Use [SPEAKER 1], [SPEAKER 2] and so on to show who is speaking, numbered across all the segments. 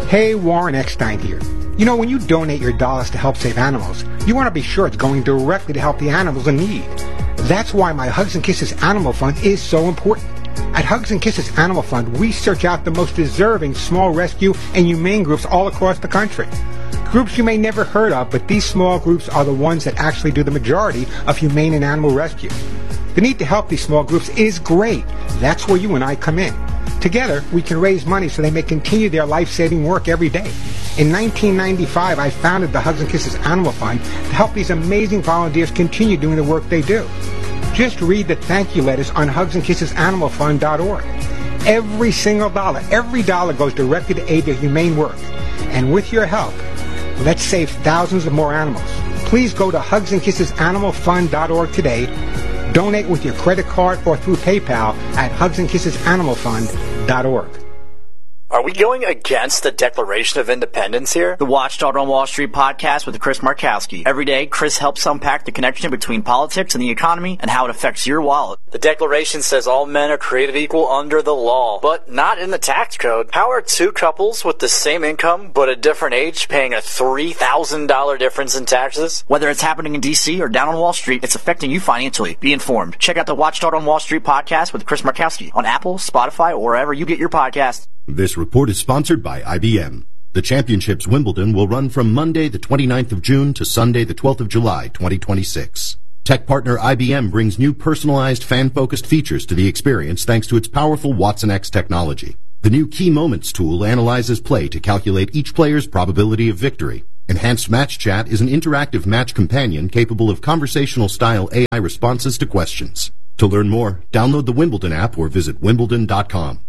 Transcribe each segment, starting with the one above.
[SPEAKER 1] Hey, Warren Eckstein here. You know, when you donate your dollars to help save animals, you want to be sure it's going directly to help the animals in need. That's why my Hugs and Kisses Animal Fund is so important. At Hugs and Kisses Animal Fund, we search out the most deserving small rescue and humane groups all across the country. Groups you may never heard of, but these small groups are the ones that actually do the majority of humane and animal rescue. The need to help these small groups is great. That's where you and I come in. Together, we can raise money so they may continue their life-saving work every day. In 1995, I founded the Hugs and Kisses Animal Fund to help these amazing volunteers continue doing the work they do. Just read the thank you letters on hugsandskissesanimalfund.org. Every single dollar, every dollar goes directly to aid their humane work. And with your help, let's save thousands of more animals. Please go to hugsandskissesanimalfund.org today. Donate with your credit card or through PayPal at hugsandskissesanimalfund.org.
[SPEAKER 2] Are we going against the Declaration of Independence here?
[SPEAKER 3] The Watchdog on Wall Street podcast with Chris Markowski. Every day, Chris helps unpack the connection between politics and the economy and how it affects your wallet.
[SPEAKER 2] The Declaration says all men are created equal under the law, but not in the tax code. How are two couples with the same income but a different age paying a $3,000 difference in taxes?
[SPEAKER 3] Whether it's happening in D.C. or down on Wall Street, it's affecting you financially. Be informed. Check out the Watchdog on Wall Street podcast with Chris Markowski on Apple, Spotify, or wherever you get your podcasts.
[SPEAKER 4] This report is sponsored by IBM. The Championships Wimbledon will run from Monday the 29th of June to Sunday the 12th of July, 2026. Tech partner IBM brings new personalized, fan-focused features to the experience thanks to its powerful Watson X technology. The new Key Moments tool analyzes play to calculate each player's probability of victory. Enhanced Match Chat is an interactive match companion capable of conversational-style AI responses to questions. To learn more, download the Wimbledon app or visit wimbledon.com.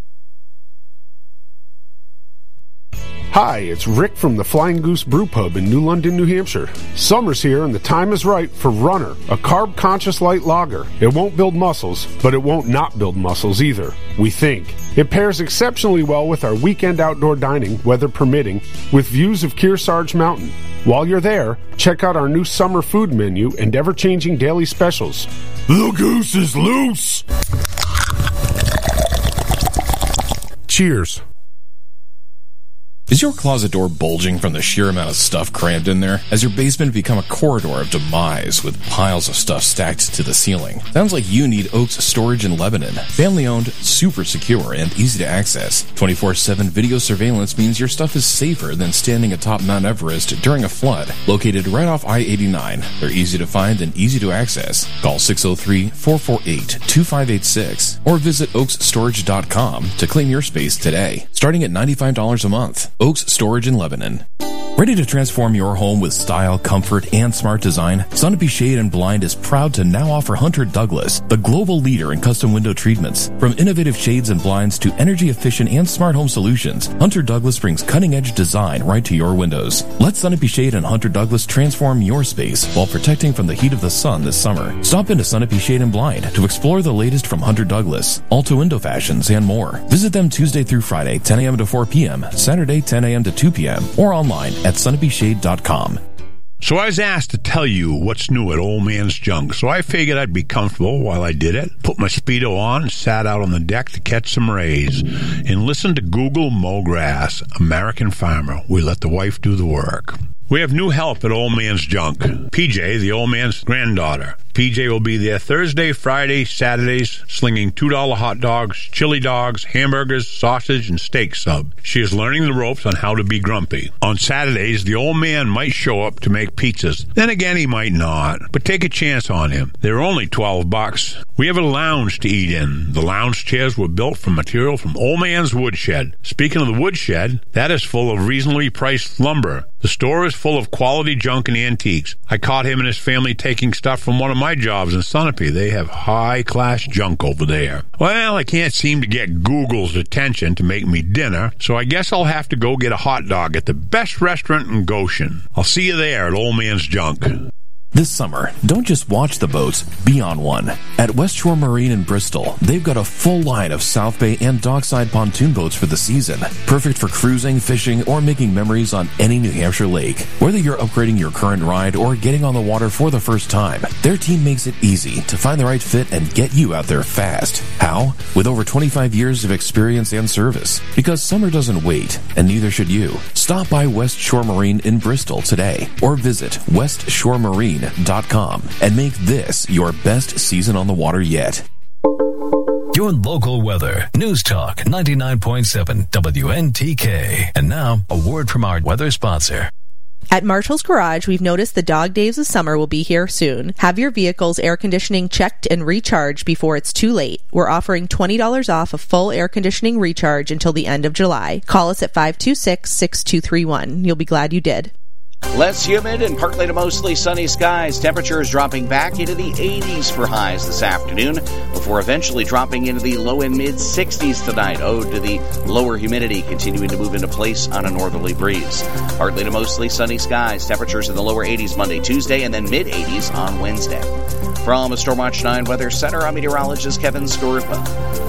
[SPEAKER 5] Hi, it's Rick from the Flying Goose Brew Pub in New London, New Hampshire. Summer's here and the time is right for Runner, a carb-conscious light lager. It won't build muscles, but it won't not build muscles either, we think. It pairs exceptionally well with our weekend outdoor dining, weather permitting, with views of Kearsarge Mountain. While you're there, check out our new summer food menu and ever-changing daily specials. The goose is loose! Cheers.
[SPEAKER 6] Is your closet door bulging from the sheer amount of stuff crammed in there? Has your basement become a corridor of demise with piles of stuff stacked to the ceiling? Sounds like you need Oaks Storage in Lebanon. Family-owned, super secure, and easy to access. 24/7 video surveillance means your stuff is safer than standing atop Mount Everest during a flood. Located right off I-89, they're easy to find and easy to access. Call 603-448-2586 or visit oaksstorage.com to claim your space today. Starting at $95 a month. Oaks Storage in Lebanon. Ready to transform your home with style, comfort, and smart design? Sunapee Shade and Blind is proud to now offer Hunter Douglas, the global leader in custom window treatments. From innovative shades and blinds to energy-efficient and smart home solutions, Hunter Douglas brings cutting-edge design right to your windows. Let Sunapee Shade and Hunter Douglas transform your space while protecting from the heat of the sun this summer. Stop into Sunapee Shade and Blind to explore the latest from Hunter Douglas, Alta Window Fashions, and more. Visit them Tuesday through Friday, 10 a.m. to 4 p.m., Saturday, 10 a.m. to 2 p.m., or online at sunapeeshade.com.
[SPEAKER 7] So I was asked to tell you what's new at Old Man's Junk, so I figured I'd be comfortable while I did it. Put my Speedo on and sat out on the deck to catch some rays and listen to Google Mow Grass, American Farmer. We let the wife do the work. We have new help at Old Man's Junk. PJ, the old man's granddaughter. PJ will be there Thursday, Friday, Saturdays, slinging $2 hot dogs, chili dogs, hamburgers, sausage, and steak sub. She is learning the ropes on how to be grumpy. On Saturdays, the old man might show up to make pizzas. Then again, he might not. But take a chance on him. They're only $12. We have a lounge to eat in. The lounge chairs were built from material from Old Man's Woodshed. Speaking of the woodshed, that is full of reasonably priced lumber. The store is full of quality junk and antiques. I caught him and his family taking stuff from one of my jobs in Sunapee. They have high-class junk over there. Well, I can't seem to get Google's attention to make me dinner, so I guess I'll have to go get a hot dog at the best restaurant in Goshen. I'll see you there at Old Man's Junk.
[SPEAKER 6] This summer, don't just watch the boats, be on one. At West Shore Marine in Bristol, they've got a full line of South Bay and dockside pontoon boats for the season. Perfect for cruising, fishing, or making memories on any New Hampshire lake. Whether you're upgrading your current ride or getting on the water for the first time, their team makes it easy to find the right fit and get you out there fast. How? With over 25 years of experience and service. Because summer doesn't wait, and neither should you. Stop by West Shore Marine in Bristol today, or visit westshoremarine.com and make this your best season on the water yet.
[SPEAKER 8] Your local weather. News Talk 99.7 WNTK. And now, a word from our weather sponsor.
[SPEAKER 9] At Marshall's Garage, we've noticed the dog days of summer will be here soon. Have your vehicle's air conditioning checked and recharged before it's too late. We're offering $20 off a full air conditioning recharge until the end of July. Call us at 526-6231. You'll be glad you did.
[SPEAKER 10] Less humid and partly to mostly sunny skies. Temperatures dropping back into the 80s for highs this afternoon before eventually dropping into the low and mid 60s tonight, owed to the lower humidity continuing to move into place on a northerly breeze. Partly to mostly sunny skies. Temperatures in the lower 80s Monday, Tuesday, and then mid 80s on Wednesday. From Stormwatch 9 Weather Center, I'm meteorologist Kevin Skorpa.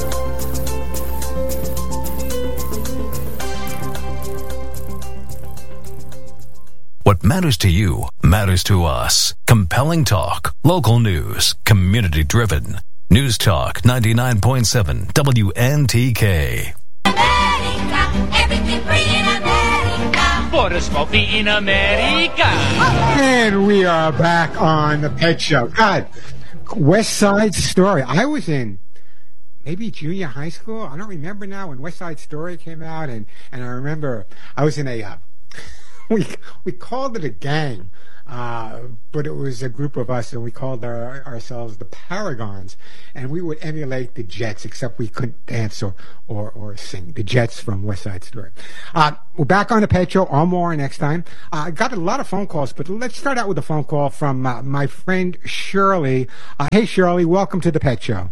[SPEAKER 8] What matters to you matters to us. Compelling talk, local news, community-driven. News Talk 99.7 WNTK.
[SPEAKER 11] America, everything free in America. For smoking in America.
[SPEAKER 1] And we are back on the Pet Show. God, West Side Story. I was in maybe junior high school. I don't remember now when West Side Story came out, and I remember I was in a we called it a gang, but it was a group of us, and we called ourselves the Paragons, and we would emulate the Jets, except we couldn't dance or sing. The Jets from West Side Story. We're back on the Pet Show. All more next time. I got a lot of phone calls, but let's start out with a phone call from my friend Shirley. Hey, Shirley, welcome to the Pet Show.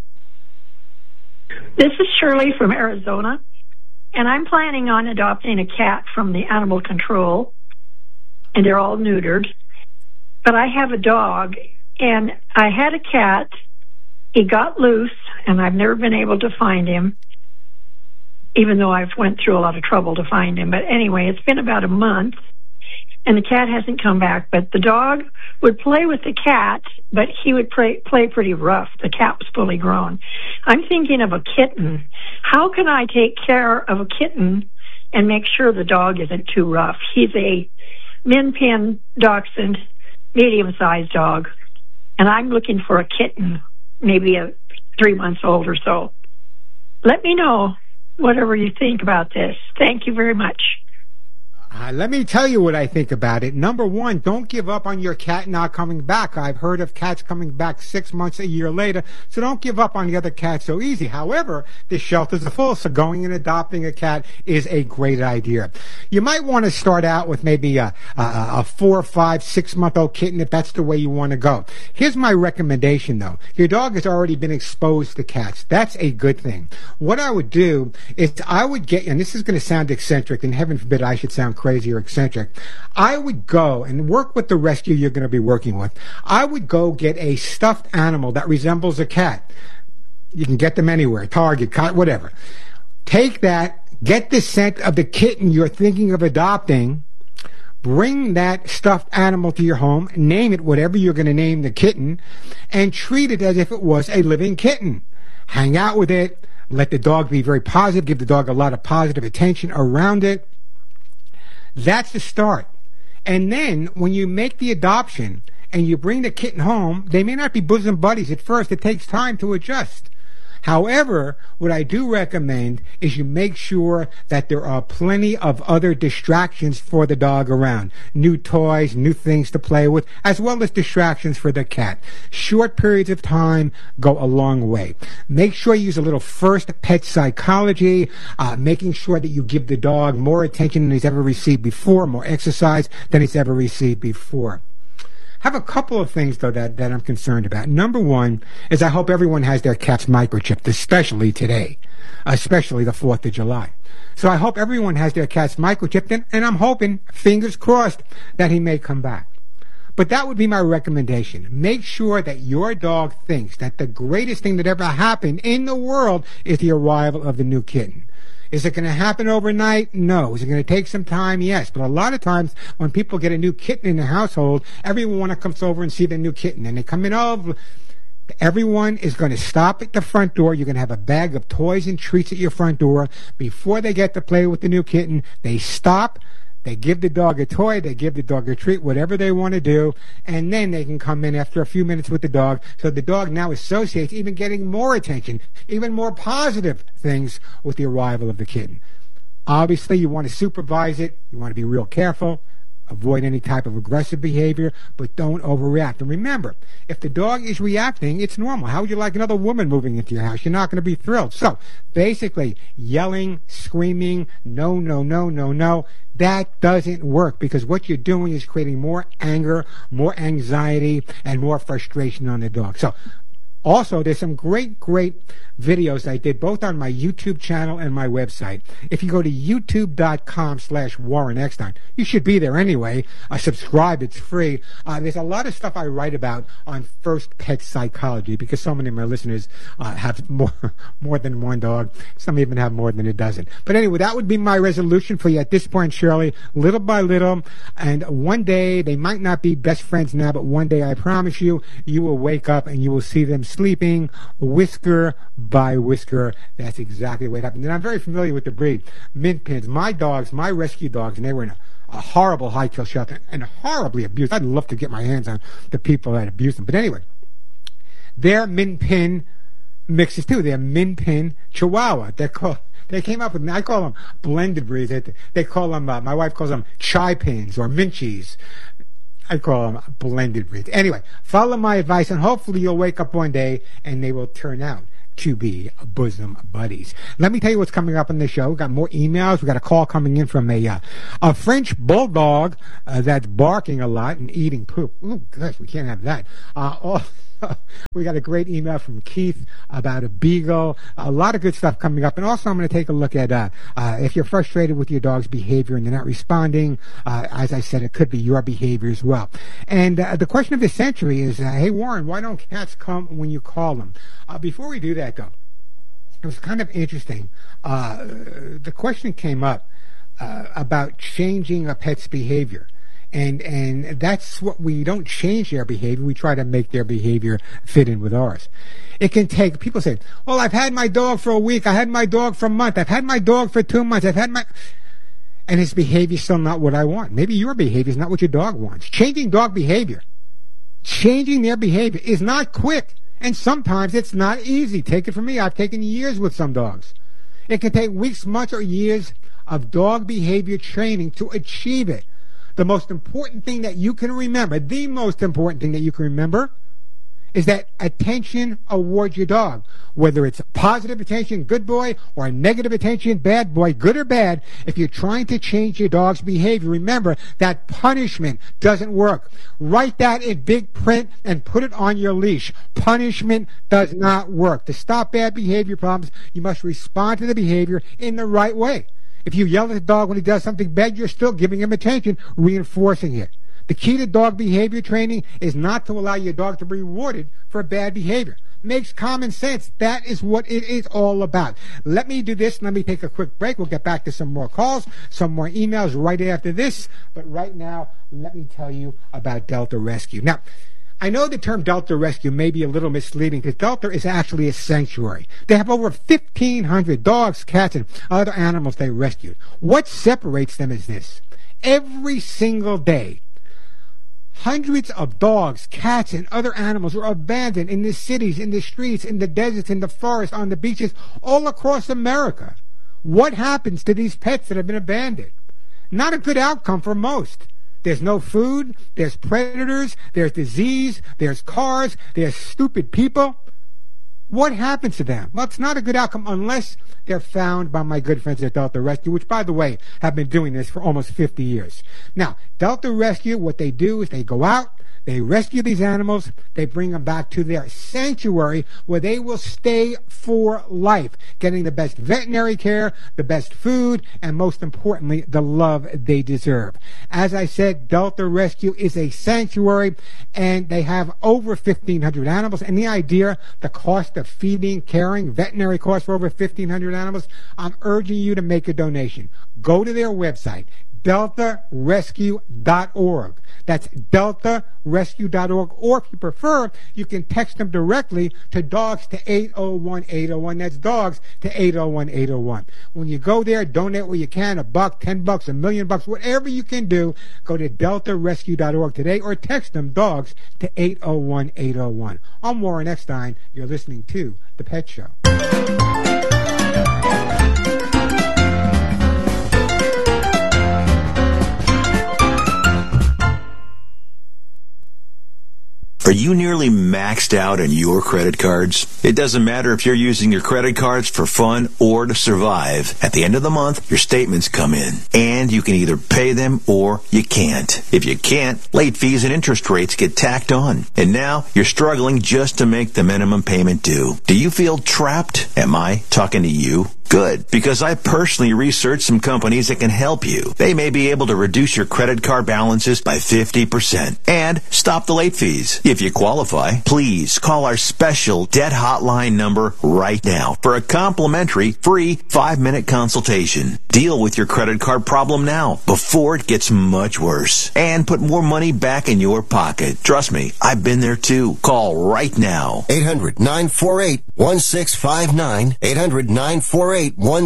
[SPEAKER 12] This is Shirley from Arizona. And I'm planning on adopting a cat from the animal control, and they're all neutered. But I have a dog, and I had a cat. He got loose, and I've never been able to find him, even though I've went through a lot of trouble to find him. But anyway, it's been about a month, and the cat hasn't come back. But the dog would play with the cat, but he would play pretty rough. The cat was fully grown. I'm thinking of a kitten. How can I take care of a kitten and make sure the dog isn't too rough? He's a Min Pin Dachshund, medium-sized dog, and I'm looking for a kitten, maybe 3 months old or so. Let me know whatever you think about this. Thank you very much.
[SPEAKER 1] Let me tell you what I think about it. Number one, don't give up on your cat not coming back. I've heard of cats coming back 6 months, a year later, so don't give up on the other cat so easy. However, the shelters are full, so going and adopting a cat is a great idea. You might want to start out with maybe a 4, 5, 6 month old kitten if that's the way you want to go. Here's my recommendation, though. Your dog has already been exposed to cats. That's a good thing. What I would do is I would get, and this is going to sound eccentric, and heaven forbid I should sound crazy or eccentric. I would go and work with the rescue you're going to be working with. I would go get a stuffed animal that resembles a cat. You can get them anywhere, Target, whatever. Take that, get the scent of the kitten you're thinking of adopting, bring that stuffed animal to your home, name it whatever you're going to name the kitten, and treat it as if it was a living kitten. Hang out with it, let the dog be very positive, give the dog a lot of positive attention around it. That's the start. And then when you make the adoption and you bring the kitten home, they may not be bosom buddies at first. It takes time to adjust. However, what I do recommend is you make sure that there are plenty of other distractions for the dog around. New toys, new things to play with, as well as distractions for the cat. Short periods of time go a long way. Make sure you use a little first pet psychology, making sure that you give the dog more attention than he's ever received before, more exercise than he's ever received before. Have a couple of things, though, that I'm concerned about. Number one is I hope everyone has their cat's microchipped, especially today, especially the 4th of July. So I hope everyone has their cat's microchipped, and I'm hoping, fingers crossed, that he may come back. But that would be my recommendation. Make sure that your dog thinks that the greatest thing that ever happened in the world is the arrival of the new kitten. Is it going to happen overnight? No. Is it going to take some time? Yes. But a lot of times when people get a new kitten in the household, everyone comes over and see the new kitten. And they come in, everyone is going to stop at the front door. You're going to have a bag of toys and treats at your front door. Before they get to play with the new kitten, they stop. They give the dog a toy, they give the dog a treat, whatever they want to do, and then they can come in after a few minutes with the dog. So the dog now associates even getting more attention, even more positive things with the arrival of the kitten. Obviously, you want to supervise it. You want to be real careful. Avoid any type of aggressive behavior, but don't overreact. And remember, if the dog is reacting, it's normal. How would you like another woman moving into your house? You're not going to be thrilled. So, basically, yelling, screaming, no, no, no, no, no, that doesn't work, because what you're doing is creating more anger, more anxiety, and more frustration on the dog. So, also, there's some great videos I did both on my YouTube channel and my website. If you go to youtube.com/Warren Eckstein, you should be there anyway. Subscribe, it's free. There's a lot of stuff I write about on First Pet Psychology, because so many of my listeners have more than one dog. Some even have more than a dozen. But anyway, that would be my resolution for you at this point, Shirley, little by little. And one day, they might not be best friends now, but one day, I promise you, you will wake up and you will see them sleeping whisker by whisker. That's exactly what happened. And I'm very familiar with the breed. Mint Pins. My dogs, my rescue dogs, and they were in a horrible high-kill shelter and horribly abused. I'd love to get my hands on the people that abused them. But anyway, they're Mint Pin mixes too. They're Mint Pin Chihuahua. They came up with, I call them blended breeds. They call them, my wife calls them Chai Pins or Minchies. I call them blended breeds. Anyway, follow my advice, and hopefully you'll wake up one day and they will turn out to be bosom buddies. Let me tell you what's coming up in the show. We've got more emails. We've got a call coming in from a French bulldog that's barking a lot and eating poop. Oh, gosh, we can't have that. We got a great email from Keith about a beagle. A lot of good stuff coming up. And also I'm going to take a look at if you're frustrated with your dog's behavior and they're not responding, as I said, it could be your behavior as well. And the question of the century is, hey, Warren, why don't cats come when you call them? Before we do that, though, it was kind of interesting. The question came up about changing a pet's behavior. And that's what we don't change their behavior. We try to make their behavior fit in with ours. It can take, people say, well, I've had my dog for a week. I had my dog for a month. I've had my dog for 2 months. And his behavior's still not what I want. Maybe your behavior is not what your dog wants. Changing dog behavior, changing their behavior is not quick. And sometimes it's not easy. Take it from me. I've taken years with some dogs. It can take weeks, months, or years of dog behavior training to achieve it. The most important thing that you can remember, is that attention awards your dog. Whether it's positive attention, good boy, or negative attention, bad boy, good or bad, if you're trying to change your dog's behavior, remember that punishment doesn't work. Write that in big print and put it on your leash. Punishment does not work. To stop bad behavior problems, you must respond to the behavior in the right way. If you yell at the dog when he does something bad, you're still giving him attention, reinforcing it. The key to dog behavior training is not to allow your dog to be rewarded for bad behavior. Makes common sense. That is what it is all about. Let me do this. Let me take a quick break. We'll get back to some more calls, some more emails right after this. But right now, let me tell you about Delta Rescue. Now, I know the term Delta Rescue may be a little misleading because Delta is actually a sanctuary. They have over 1,500 dogs, cats, and other animals they rescued. What separates them is this. Every single day, hundreds of dogs, cats, and other animals are abandoned in the cities, in the streets, in the deserts, in the forests, on the beaches, all across America. What happens to these pets that have been abandoned? Not a good outcome for most. There's no food, there's predators, there's disease, there's cars, there's stupid people. What happens to them? Well, it's not a good outcome unless they're found by my good friends at Delta Rescue, which, by the way, have been doing this for almost 50 years. Now, Delta Rescue, what they do is they go out, They rescue these animals, they bring them back to their sanctuary where they will stay for life, getting the best veterinary care, the best food, and most importantly, the love they deserve. As I said, Delta Rescue is a sanctuary, and they have over 1,500 animals. And the idea, the cost of feeding, caring, veterinary costs for over 1,500 animals, I'm urging you to make a donation. Go to their website, deltarescue.org. That's deltarescue.org. Or if you prefer, you can text them directly to DOGS to 801-801. That's DOGS to 801-801. When you go there, donate where you can, $1, $10, $1 million, whatever you can do. Go to deltarescue.org today or text them DOGS to 801-801. I'm Warren Eckstein. You're listening to The Pet Show.
[SPEAKER 13] Are you nearly maxed out on your credit cards? It doesn't matter if you're using your credit cards for fun or to survive. At the end of the month, your statements come in, and you can either pay them or you can't. If you can't, late fees and interest rates get tacked on. And now you're struggling just to make the minimum payment due. Do you feel trapped? Am I talking to you? Good, because I personally researched some companies that can help you. They may be able to reduce your credit card balances by 50% and stop the late fees. If you qualify, please call our special debt hotline number right now for a complimentary free 5-minute consultation. Deal with your credit card problem now before it gets much worse and put more money back in your pocket. Trust me, I've been there too. Call right now.
[SPEAKER 14] 800-948-1659. 800-948-1659.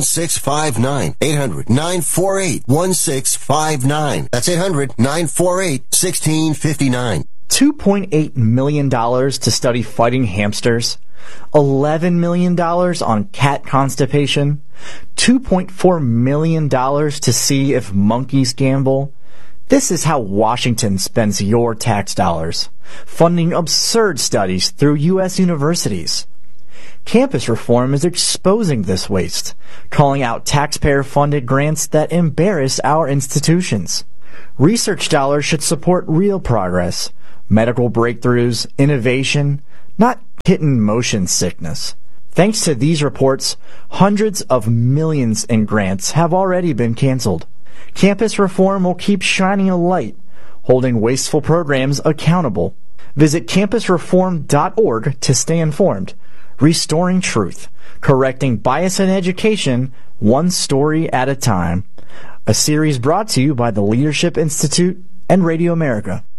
[SPEAKER 14] 800-948-1659. That's 800-948-1659.
[SPEAKER 3] $2.8 million to study fighting hamsters, $11 million on cat constipation, $2.4 million to see if monkeys gamble. This is how Washington spends your tax dollars, funding absurd studies through U.S. universities. Campus reform is exposing this waste, calling out taxpayer-funded grants that embarrass our institutions. Research dollars should support real progress, medical breakthroughs, innovation, not kitten motion sickness. Thanks to these reports, hundreds of millions in grants have already been canceled. Campus reform will keep shining a light, holding wasteful programs accountable. Visit campusreform.org to stay informed. Restoring truth, correcting bias in education, one story at a time. A series brought to you by the Leadership Institute and Radio America.